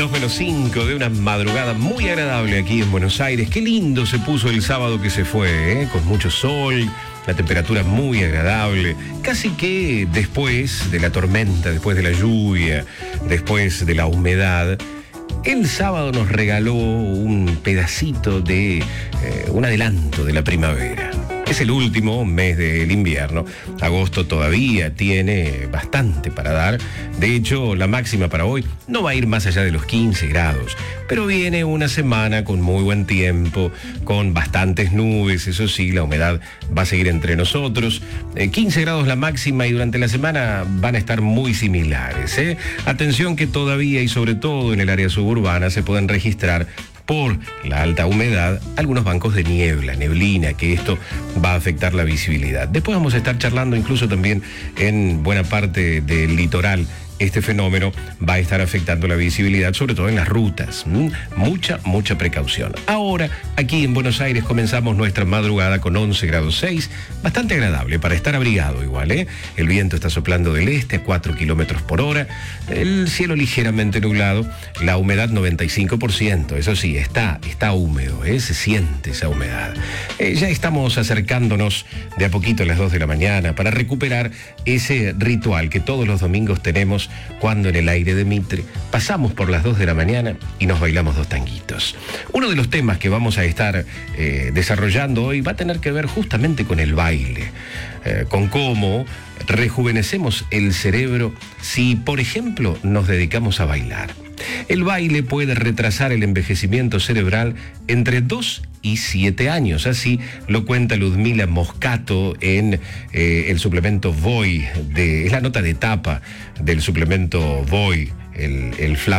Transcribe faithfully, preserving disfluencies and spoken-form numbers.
dos menos cinco de una madrugada muy agradable aquí en Buenos Aires. Qué lindo se puso el sábado que se fue, ¿eh? Con mucho sol, la temperatura muy agradable. Casi que después de la tormenta, después de la lluvia, después de la humedad, el sábado nos regaló un pedacito de eh, un adelanto de la primavera. Es el último mes del invierno. Agosto todavía tiene bastante para dar. De hecho, la máxima para hoy no va a ir más allá de los quince grados. Pero viene una semana con muy buen tiempo, con bastantes nubes. Eso sí, la humedad va a seguir entre nosotros. Eh, quince grados la máxima y durante la semana van a estar muy similares, ¿eh? Atención que todavía y sobre todo en el área suburbana se pueden registrar por la alta humedad algunos bancos de niebla, neblina, que esto va a afectar la visibilidad. Después vamos a estar charlando incluso también en buena parte del litoral. Este fenómeno va a estar afectando la visibilidad, sobre todo en las rutas. ¿Mm? Mucha, mucha precaución. Ahora, aquí en Buenos Aires comenzamos nuestra madrugada con once grados seis, bastante agradable para estar abrigado igual, ¿eh? El viento está soplando del este a cuatro kilómetros por hora, el cielo ligeramente nublado, la humedad noventa y cinco por ciento, eso sí, está, está húmedo, ¿eh? Se siente esa humedad. Eh, ya estamos acercándonos de a poquito a las dos de la mañana para recuperar ese ritual que todos los domingos tenemos cuando en el aire de Mitre pasamos por las dos de la mañana y nos bailamos dos tanguitos. Uno de los temas que vamos a estar eh, desarrollando hoy va a tener que ver justamente con el baile, eh, con cómo rejuvenecemos el cerebro si, por ejemplo, nos dedicamos a bailar. El baile puede retrasar el envejecimiento cerebral entre dos y siete años. Así lo cuenta Ludmila Moscato en eh, el suplemento Voy, de, es la nota de tapa del suplemento Voy, el, el